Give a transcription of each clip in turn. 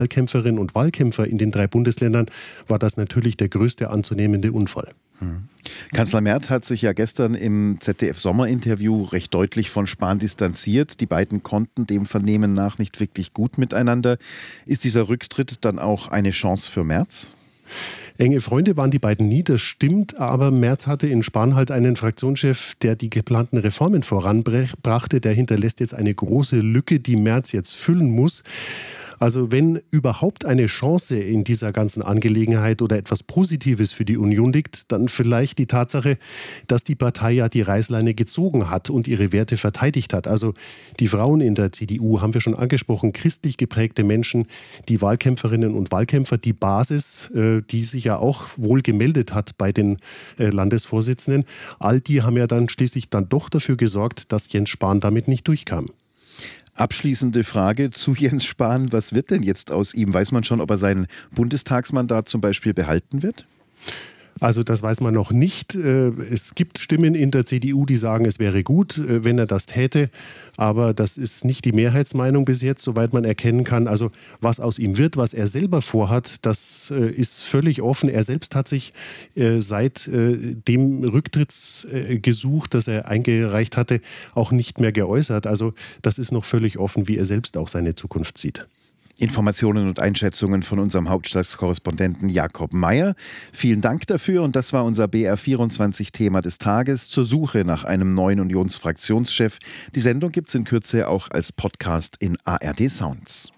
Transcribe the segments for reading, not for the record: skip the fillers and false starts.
Wahlkämpferinnen und Wahlkämpfer in den 3 Bundesländern war das natürlich der größte anzunehmende Unfall. Kanzler Merz hat sich ja gestern im ZDF-Sommerinterview recht deutlich von Spahn distanziert. Die beiden konnten dem Vernehmen nach nicht wirklich gut miteinander. Ist dieser Rücktritt dann auch eine Chance für Merz? Enge Freunde waren die beiden nie, das stimmt, aber Merz hatte in Spahn halt einen Fraktionschef, der die geplanten Reformen voranbrachte. Der hinterlässt jetzt eine große Lücke, die Merz jetzt füllen muss. Also wenn überhaupt eine Chance in dieser ganzen Angelegenheit oder etwas Positives für die Union liegt, dann vielleicht die Tatsache, dass die Partei ja die Reißleine gezogen hat und ihre Werte verteidigt hat. Also die Frauen in der CDU haben wir schon angesprochen, christlich geprägte Menschen, die Wahlkämpferinnen und Wahlkämpfer, die Basis, die sich ja auch wohl gemeldet hat bei den Landesvorsitzenden. All die haben ja dann schließlich dann doch dafür gesorgt, dass Jens Spahn damit nicht durchkam. Abschließende Frage zu Jens Spahn. Was wird denn jetzt aus ihm? Weiß man schon, ob er sein Bundestagsmandat zum Beispiel behalten wird? Also das weiß man noch nicht. Es gibt Stimmen in der CDU, die sagen, es wäre gut, wenn er das täte. Aber das ist nicht die Mehrheitsmeinung bis jetzt, soweit man erkennen kann. Also was aus ihm wird, was er selber vorhat, das ist völlig offen. Er selbst hat sich seit dem Rücktrittsgesuch, das er eingereicht hatte, auch nicht mehr geäußert. Also das ist noch völlig offen, wie er selbst auch seine Zukunft sieht. Informationen und Einschätzungen von unserem Hauptstadtkorrespondenten Jakob Meyer. Vielen Dank dafür und das war unser BR24-Thema des Tages zur Suche nach einem neuen Unionsfraktionschef. Die Sendung gibt es in Kürze auch als Podcast in ARD Sounds.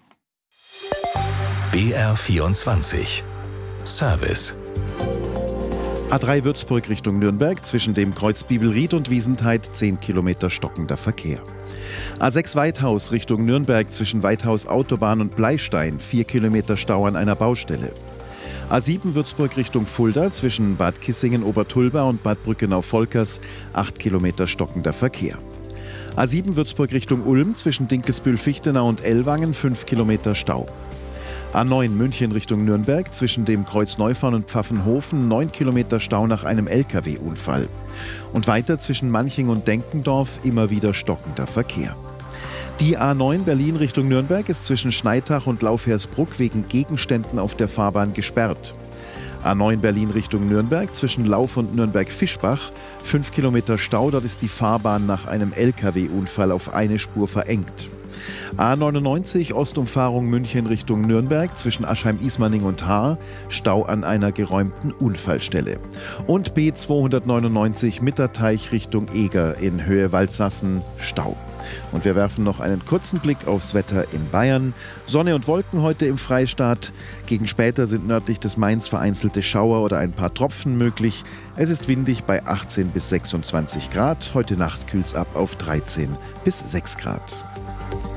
BR24 Service. A3 Würzburg Richtung Nürnberg, zwischen dem Kreuz Bibelried und Wiesentheid 10 Kilometer stockender Verkehr. A6 Weithaus Richtung Nürnberg, zwischen Weithaus Autobahn und Bleistein 4 Kilometer Stau an einer Baustelle. A7 Würzburg Richtung Fulda, zwischen Bad Kissingen-Obertulba und Bad Brückenau-Volkers 8 Kilometer stockender Verkehr. A7 Würzburg Richtung Ulm, zwischen Dinkelsbühl-Fichtenau und Ellwangen 5 Kilometer Stau. A9 München Richtung Nürnberg, zwischen dem Kreuz Neufahren und Pfaffenhofen 9 Kilometer Stau nach einem LKW-Unfall. Und weiter zwischen Manching und Denkendorf immer wieder stockender Verkehr. Die A9 Berlin Richtung Nürnberg ist zwischen Schneitach und Laufhersbruck wegen Gegenständen auf der Fahrbahn gesperrt. A9 Berlin Richtung Nürnberg, zwischen Lauf und Nürnberg-Fischbach 5 Kilometer Stau, dort ist die Fahrbahn nach einem LKW-Unfall auf eine Spur verengt. A99 Ostumfahrung München Richtung Nürnberg, zwischen Aschheim-Ismaning und Haar, Stau an einer geräumten Unfallstelle. Und B299 Mitterteich Richtung Eger in Höhe Waldsassen, Stau. Und wir werfen noch einen kurzen Blick aufs Wetter in Bayern. Sonne und Wolken heute im Freistaat. Gegen später sind nördlich des Mains vereinzelte Schauer oder ein paar Tropfen möglich. Es ist windig bei 18 bis 26 Grad. Heute Nacht kühlt es ab auf 13 bis 6 Grad.